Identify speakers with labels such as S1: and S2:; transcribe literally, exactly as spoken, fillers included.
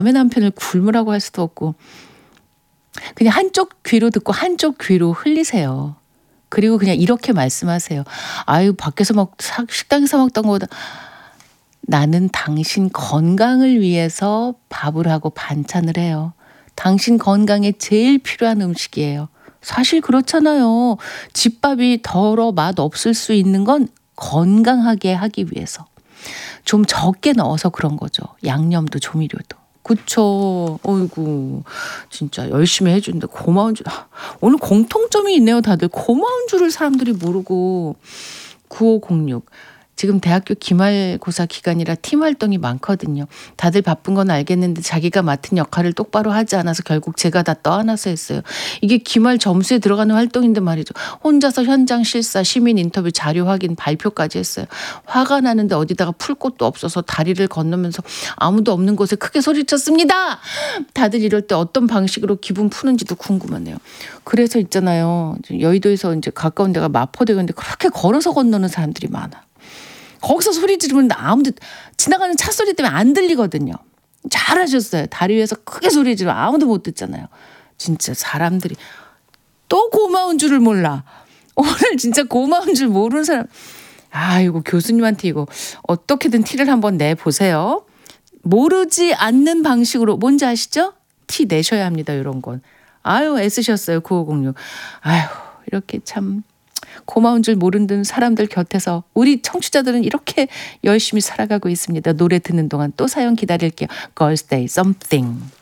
S1: 남의 남편을 굶으라고 할 수도 없고 그냥 한쪽 귀로 듣고 한쪽 귀로 흘리세요. 그리고 그냥 이렇게 말씀하세요. 아유 밖에서 먹 식당에서 먹던 거보다 나는 당신 건강을 위해서 밥을 하고 반찬을 해요. 당신 건강에 제일 필요한 음식이에요. 사실 그렇잖아요. 집밥이 덜어 맛 없을 수 있는 건 건강하게 하기 위해서. 좀 적게 넣어서 그런 거죠. 양념도 조미료도. 그쵸. 어이구 진짜 열심히 해주는데 고마운 줄. 오늘 공통점이 있네요. 다들 고마운 줄을 사람들이 모르고. 구오공육 지금 대학교 기말고사 기간이라 팀 활동이 많거든요. 다들 바쁜 건 알겠는데 자기가 맡은 역할을 똑바로 하지 않아서 결국 제가 다 떠안아서 했어요. 이게 기말 점수에 들어가는 활동인데 말이죠. 혼자서 현장 실사, 시민 인터뷰, 자료 확인, 발표까지 했어요. 화가 나는데 어디다가 풀 곳도 없어서 다리를 건너면서 아무도 없는 곳에 크게 소리쳤습니다. 다들 이럴 때 어떤 방식으로 기분 푸는지도 궁금하네요. 그래서 있잖아요. 여의도에서 이제 가까운 데가 마포대교인데 그렇게 걸어서 건너는 사람들이 많아. 거기서 소리 지르면 아무도 지나가는 차 소리 때문에 안 들리거든요. 잘하셨어요. 다리 위에서 크게 소리 지르면 아무도 못 듣잖아요. 진짜 사람들이 또 고마운 줄을 몰라. 오늘 진짜 고마운 줄 모르는 사람. 아이고 교수님한테 이거 어떻게든 티를 한번 내보세요. 모르지 않는 방식으로 뭔지 아시죠? 티 내셔야 합니다. 이런 건. 아유 애쓰셨어요. 구오공육. 아유 이렇게 참. 고마운 줄 모르는 사람들 곁에서 우리 청취자들은 이렇게 열심히 살아가고 있습니다. 노래 듣는 동안 또 사연 기다릴게요. Girls Day Something.